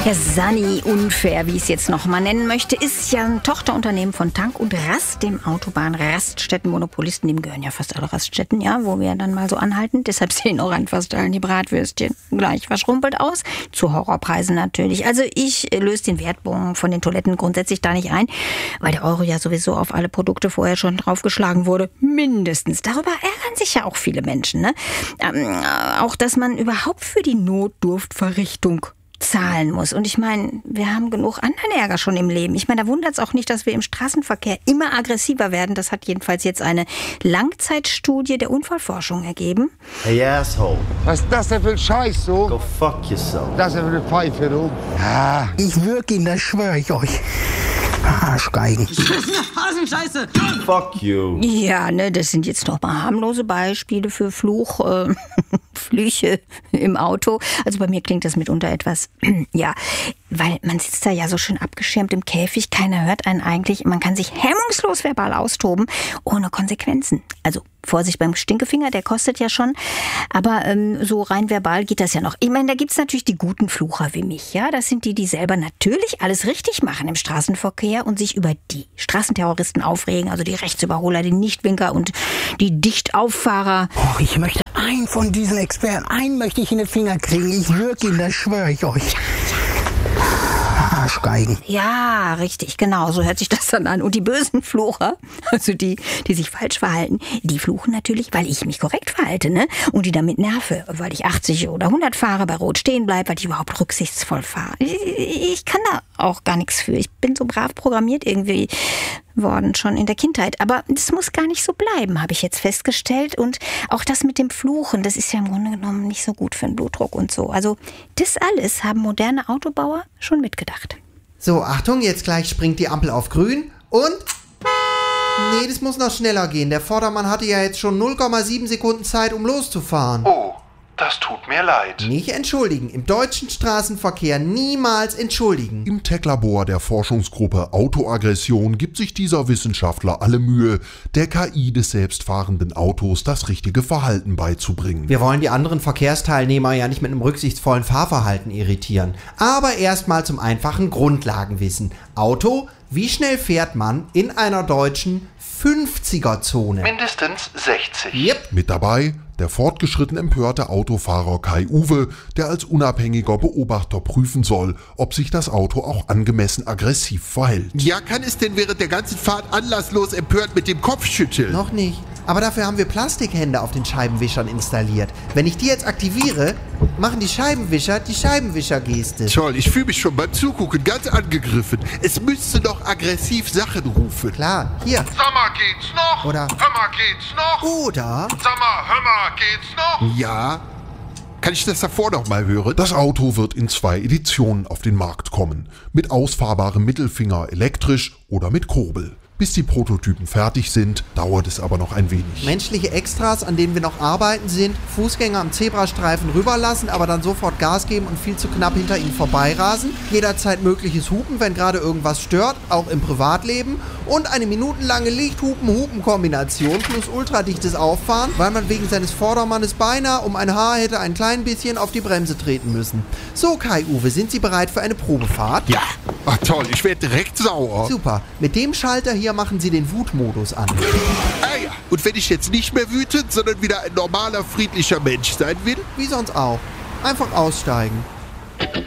Ja, Sani Unfair, wie ich es jetzt noch mal nennen möchte, ist ja ein Tochterunternehmen von Tank und Rast, dem Autobahn-Raststätten-Monopolisten. Dem gehören ja fast alle Raststätten, ja, wo wir dann mal so anhalten. Deshalb sehen auch an fast allen die Bratwürstchen gleich verschrumpelt aus. Zu Horrorpreisen natürlich. Also ich löse den Wertbon von den Toiletten grundsätzlich da nicht ein, weil der Euro ja sowieso auf alle Produkte vorher schon draufgeschlagen wurde. Mindestens. Darüber ärgern sich ja auch viele Menschen, ne? Auch, dass man überhaupt für die Notdurftverrichtung zahlen muss. Und ich meine, wir haben genug anderen Ärger schon im Leben. Ich meine, da wundert es auch nicht, dass wir im Straßenverkehr immer aggressiver werden. Das hat jedenfalls jetzt eine Langzeitstudie der Unfallforschung ergeben. Hey asshole. Was ist das denn für ein Scheiß, so? Go fuck yourself. Das ist denn für eine Pfeife, du? Ja, ich würge ihn, das schwöre ich euch. Arschgeigen. Hasenscheiße! Fuck you. Ja, ne, das sind jetzt noch mal harmlose Beispiele für Flüche im Auto. Also bei mir klingt das mitunter etwas, ja, weil man sitzt da ja so schön abgeschirmt im Käfig, keiner hört einen eigentlich. Man kann sich hemmungslos verbal austoben, ohne Konsequenzen. Also Vorsicht beim Stinkefinger, der kostet ja schon. Aber so rein verbal geht das ja noch. Ich meine, da gibt's natürlich die guten Flucher wie mich. Ja, das sind die, die selber natürlich alles richtig machen im Straßenverkehr und sich über die Straßenterroristen aufregen. Also die Rechtsüberholer, die Nichtwinker und die Dichtauffahrer. Och, ich möchte einen von diesen Experten, einen möchte ich in den Finger kriegen. Ich würge ihn, das schwöre ich euch. Arschgeigen. Ja, richtig, genau, so hört sich das dann an. Und die bösen Flucher, also die sich falsch verhalten, die fluchen natürlich, weil ich mich korrekt verhalte, ne? Und die damit nerve, weil ich 80 oder 100 fahre, bei Rot stehen bleibe, weil ich überhaupt rücksichtsvoll fahre. Ich kann da auch gar nichts für. Ich bin so brav programmiert irgendwie worden, schon in der Kindheit. Aber das muss gar nicht so bleiben, habe ich jetzt festgestellt. Und auch das mit dem Fluchen, das ist ja im Grunde genommen nicht so gut für den Blutdruck und so. Also das alles haben moderne Autobauer schon mitgedacht. So, Achtung, jetzt gleich springt die Ampel auf grün und... Nee, das muss noch schneller gehen. Der Vordermann hatte ja jetzt schon 0,7 Sekunden Zeit, um loszufahren. Oh, das tut mir leid. Nicht entschuldigen. Im deutschen Straßenverkehr niemals entschuldigen. Im Tech-Labor der Forschungsgruppe Autoaggression gibt sich dieser Wissenschaftler alle Mühe, der KI des selbstfahrenden Autos das richtige Verhalten beizubringen. Wir wollen die anderen Verkehrsteilnehmer ja nicht mit einem rücksichtsvollen Fahrverhalten irritieren. Aber erstmal zum einfachen Grundlagenwissen. Auto, wie schnell fährt man in einer deutschen 50er-Zone? Mindestens 60. Yep. Mit dabei der fortgeschritten empörte Autofahrer Kai Uwe, der als unabhängiger Beobachter prüfen soll, ob sich das Auto auch angemessen aggressiv verhält. Ja, kann es denn während der ganzen Fahrt anlasslos empört mit dem Kopf schütteln? Noch nicht. Aber dafür haben wir Plastikhände auf den Scheibenwischern installiert. Wenn ich die jetzt aktiviere, machen die Scheibenwischer die Scheibenwischergeste. Toll, ich fühle mich schon beim Zugucken ganz angegriffen. Es müsste doch aggressiv Sachen rufen. Klar, hier. Sag mal, geht's noch? Oder- Hör mal, geht's noch? Oder... Sag mal, hör mal, geht's noch? Ja. Kann ich das davor noch mal hören? Das Auto wird in 2 Editionen auf den Markt kommen. Mit ausfahrbarem Mittelfinger elektrisch oder mit Kurbel. Bis die Prototypen fertig sind, dauert es aber noch ein wenig. Menschliche Extras, an denen wir noch arbeiten, sind Fußgänger am Zebrastreifen rüberlassen, aber dann sofort Gas geben und viel zu knapp hinter ihnen vorbeirasen. Jederzeit mögliches Hupen, wenn gerade irgendwas stört, auch im Privatleben. Und eine minutenlange Licht-Hupen-Hupen-Kombination plus ultradichtes Auffahren, weil man wegen seines Vordermannes beinahe um ein Haar hätte ein klein bisschen auf die Bremse treten müssen. So, Kai-Uwe, sind Sie bereit für eine Probefahrt? Ja. Ach toll, ich werde direkt sauer. Super. Mit dem Schalter hier machen Sie den Wutmodus an. Ah ja. Und wenn ich jetzt nicht mehr wütend, sondern wieder ein normaler, friedlicher Mensch sein will? Wie sonst auch. Einfach aussteigen.